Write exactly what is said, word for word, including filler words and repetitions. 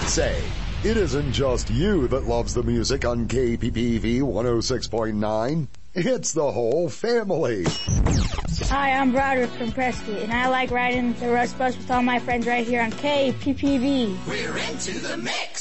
Say, it isn't just you that loves the music on K P P V one oh six point nine. It's the whole family. Hi, I'm Broderick from Prescott, and I like riding the Rush Bus with all my friends right here on K P P V. We're into the mix.